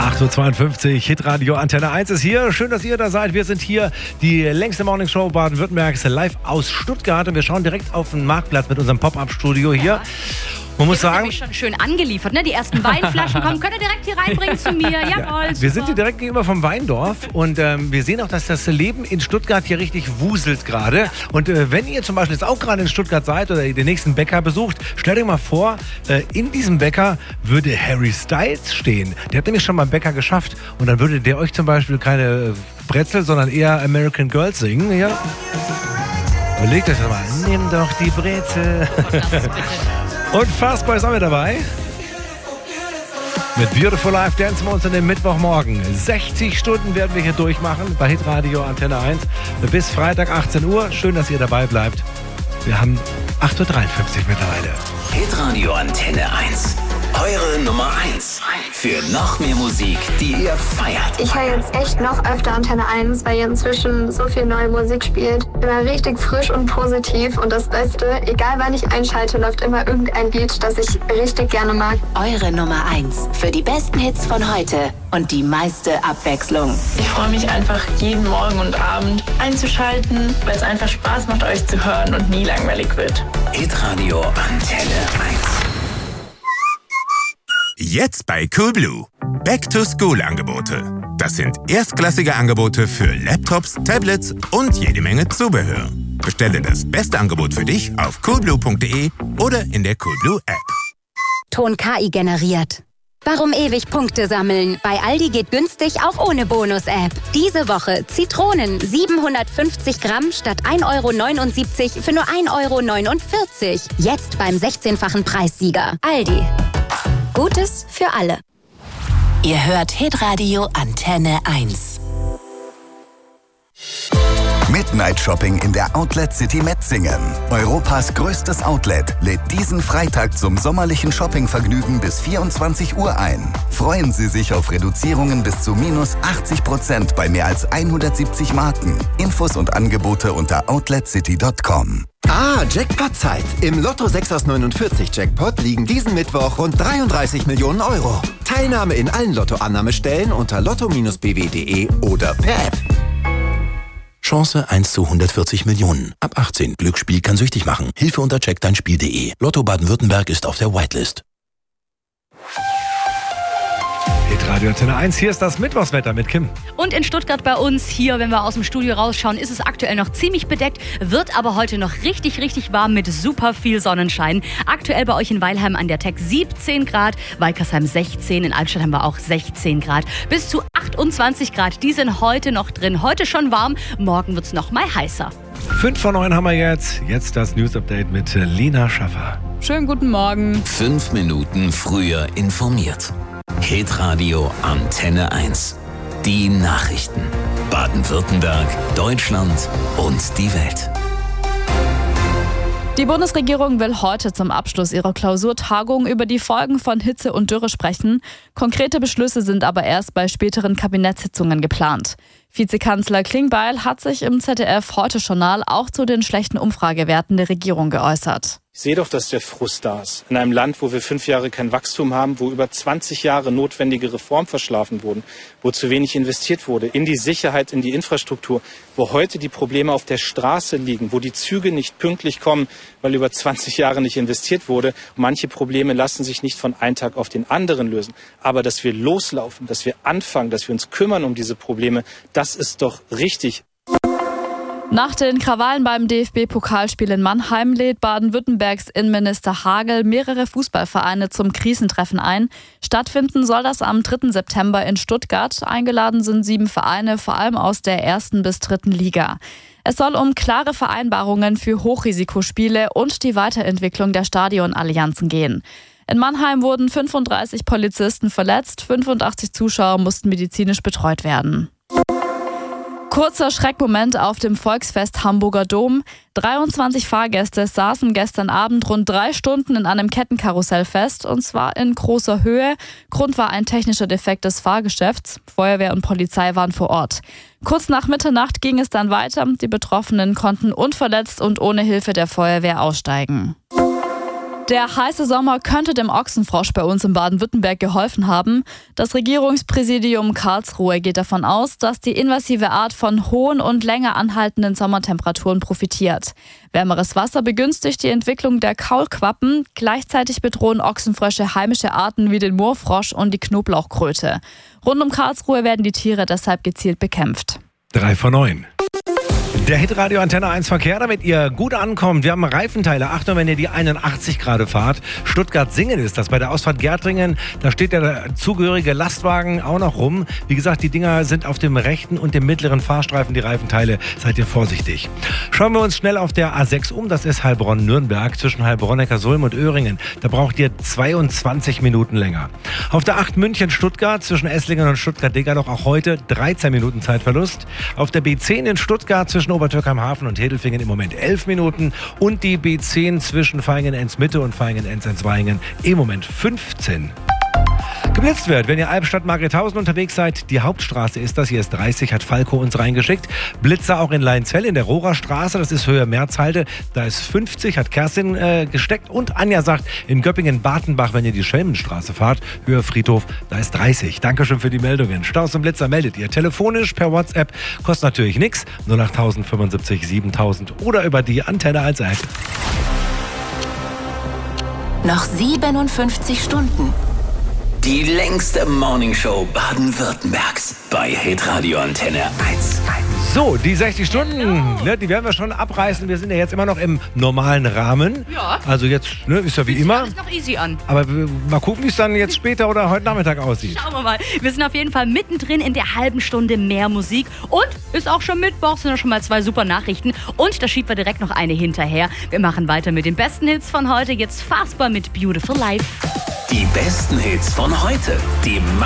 8.52 Uhr, Hitradio Antenne 1 ist hier. Schön, dass ihr da seid. Wir sind hier, die längste Morningshow Baden-Württembergs, live aus Stuttgart. Und wir schauen direkt auf den Marktplatz mit unserem Pop-Up-Studio hier. Man muss sagen, nämlich schon schön angeliefert, ne? Die ersten Weinflaschen kommen. Könnt ihr direkt hier reinbringen zu mir? Jawohl. Wir sind hier direkt gegenüber vom Weindorf und wir sehen auch, dass das Leben in Stuttgart hier richtig wuselt gerade. Und wenn ihr zum Beispiel jetzt auch gerade in Stuttgart seid oder den nächsten Bäcker besucht, stellt euch mal vor, in diesem Bäcker würde Harry Styles stehen. Der hat nämlich schon mal einen Bäcker geschafft und dann würde der euch zum Beispiel keine Brezel, sondern eher American Girls singen. Ja? Überlegt euch das mal. Nimm doch die Brezel. Und Fastboy ist auch mit dabei. Mit Beautiful Life dancen wir uns an dem Mittwochmorgen. 60 Stunden werden wir hier durchmachen bei Hitradio Antenne 1 bis Freitag 18 Uhr. Schön, dass ihr dabei bleibt. Wir haben 8.53 Uhr mittlerweile. Hitradio Antenne 1. Eure Nummer 1 für noch mehr Musik, die ihr feiert. Ich höre jetzt echt noch öfter Antenne 1, weil ihr inzwischen so viel neue Musik spielt. Immer richtig frisch und positiv. Und das Beste, egal wann ich einschalte, läuft immer irgendein Lied, das ich richtig gerne mag. Eure Nummer 1 für die besten Hits von heute und die meiste Abwechslung. Ich freue mich einfach, jeden Morgen und Abend einzuschalten, weil es einfach Spaß macht, euch zu hören und nie langweilig wird. Hitradio Antenne 1. Jetzt bei Coolblue. Back-to-School-Angebote. Das sind erstklassige Angebote für Laptops, Tablets und jede Menge Zubehör. Bestelle das beste Angebot für dich auf coolblue.de oder in der Coolblue App. Ton KI generiert. Warum ewig Punkte sammeln? Bei Aldi geht günstig auch ohne Bonus-App. Diese Woche Zitronen 750 Gramm statt 1,79 € für nur 1,49 €. Jetzt beim 16-fachen Preissieger. Aldi. Gutes für alle. Ihr hört Hitradio Antenne 1. Midnight Shopping in der Outlet City Metzingen. Europas größtes Outlet lädt diesen Freitag zum sommerlichen Shoppingvergnügen bis 24 Uhr ein. Freuen Sie sich auf Reduzierungen bis zu minus 80% bei mehr als 170 Marken. Infos und Angebote unter outletcity.com. Jackpot-Zeit. Im Lotto 6 aus 49 Jackpot liegen diesen Mittwoch rund 33 Millionen Euro. Teilnahme in allen Lottoannahmestellen unter lotto-bw.de oder per App. Chance 1 zu 140 Millionen. Ab 18. Glücksspiel kann süchtig machen. Hilfe unter checkdeinspiel.de. Lotto Baden-Württemberg ist auf der Whitelist. Hitradio Antenne 1, hier ist das Mittwochswetter mit Kim. Und in Stuttgart bei uns hier, wenn wir aus dem Studio rausschauen, ist es aktuell noch ziemlich bedeckt, wird aber heute noch richtig, richtig warm mit super viel Sonnenschein. Aktuell bei euch in Weilheim an der Tech 17 Grad, Walkersheim 16, in Albstadt haben wir auch 16 Grad. Bis zu 28 Grad, die sind heute noch drin. Heute schon warm, morgen wird es noch mal heißer. 5 vor 9 haben wir jetzt. Jetzt das News-Update mit Lena Schaffer. Schönen guten Morgen. 5 Minuten früher informiert. Hitradio Antenne 1. Die Nachrichten. Baden-Württemberg, Deutschland und die Welt. Die Bundesregierung will heute zum Abschluss ihrer Klausurtagung über die Folgen von Hitze und Dürre sprechen. Konkrete Beschlüsse sind aber erst bei späteren Kabinettssitzungen geplant. Vizekanzler Klingbeil hat sich im ZDF-Heute-Journal auch zu den schlechten Umfragewerten der Regierung geäußert. Ich sehe doch, dass der Frust da ist. In einem Land, wo wir 5 Jahre kein Wachstum haben, wo über 20 Jahre notwendige Reformen verschlafen wurden, wo zu wenig investiert wurde in die Sicherheit, in die Infrastruktur, wo heute die Probleme auf der Straße liegen, wo die Züge nicht pünktlich kommen, weil über 20 Jahre nicht investiert wurde. Manche Probleme lassen sich nicht von einem Tag auf den anderen lösen. Aber dass wir loslaufen, dass wir anfangen, dass wir uns kümmern um diese Probleme, das ist doch richtig. Nach den Krawallen beim DFB-Pokalspiel in Mannheim lädt Baden-Württembergs Innenminister Hagel mehrere Fußballvereine zum Krisentreffen ein. Stattfinden soll das am 3. September in Stuttgart. Eingeladen sind 7 Vereine, vor allem aus der 1. bis 3. Liga. Es soll um klare Vereinbarungen für Hochrisikospiele und die Weiterentwicklung der Stadionallianzen gehen. In Mannheim wurden 35 Polizisten verletzt, 85 Zuschauer mussten medizinisch betreut werden. Kurzer Schreckmoment auf dem Volksfest Hamburger Dom. 23 Fahrgäste saßen gestern Abend rund 3 Stunden in einem Kettenkarussell fest, und zwar in großer Höhe. Grund war ein technischer Defekt des Fahrgeschäfts. Feuerwehr und Polizei waren vor Ort. Kurz nach Mitternacht ging es dann weiter. Die Betroffenen konnten unverletzt und ohne Hilfe der Feuerwehr aussteigen. Der heiße Sommer könnte dem Ochsenfrosch bei uns in Baden-Württemberg geholfen haben. Das Regierungspräsidium Karlsruhe geht davon aus, dass die invasive Art von hohen und länger anhaltenden Sommertemperaturen profitiert. Wärmeres Wasser begünstigt die Entwicklung der Kaulquappen. Gleichzeitig bedrohen Ochsenfrösche heimische Arten wie den Moorfrosch und die Knoblauchkröte. Rund um Karlsruhe werden die Tiere deshalb gezielt bekämpft. 3 von 9. Der Hitradio Antenne 1 Verkehr, damit ihr gut ankommt. Wir haben Reifenteile. Achtung, wenn ihr die 81 gerade fahrt. Stuttgart-Singen ist das. Bei der Ausfahrt Gärtringen, da steht der zugehörige Lastwagen auch noch rum. Wie gesagt, die Dinger sind auf dem rechten und dem mittleren Fahrstreifen, die Reifenteile. Seid ihr vorsichtig. Schauen wir uns schnell auf der A6 um. Das ist Heilbronn-Nürnberg zwischen Heilbronn-Neckarsulm und Öhringen. Da braucht ihr 22 Minuten länger. Auf der 8 München-Stuttgart zwischen Esslingen und Stuttgart-Degerloch auch heute 13 Minuten Zeitverlust. Auf der B10 in Stuttgart zwischen Obertürkheim-Hafen und Hedelfingen im Moment 11 Minuten und die B10 zwischen Vaihingen-Enz-Mitte und Vaihingen-Enz-Vaihingen im Moment 15. Geblitzt wird, wenn ihr Albstadt-Margrethausen unterwegs seid. Die Hauptstraße ist das, hier ist 30, hat Falco uns reingeschickt. Blitzer auch in Leinzell in der Rohrerstraße, das ist Höhe Merzhalde, da ist 50, hat Kerstin gesteckt. Und Anja sagt, in Göppingen-Bartenbach, wenn ihr die Schelmenstraße fahrt, Höhe Friedhof, da ist 30. Dankeschön für die Meldungen. Staus und Blitzer meldet ihr telefonisch per WhatsApp, kostet natürlich nichts, 08000 75 7000 oder über die Antenne 1 App. Noch 57 Stunden. Die längste Morningshow Baden-Württembergs bei Hitradio Antenne 1. So, die 60 Stunden, ne, die werden wir schon abreißen. Wir sind ja jetzt immer noch im normalen Rahmen. Ja. Also jetzt, ne, ist ja wie immer. Alles noch easy an. Aber mal gucken, wie es dann jetzt später oder heute Nachmittag aussieht. Schauen wir mal. Wir sind auf jeden Fall mittendrin in der halben Stunde mehr Musik. Und ist auch schon Mittwoch, sind ja schon mal 2 super Nachrichten. Und da schieben wir direkt noch eine hinterher. Wir machen weiter mit den besten Hits von heute. Jetzt Fassbar mit Beautiful Life. Die besten Hits von heute. Die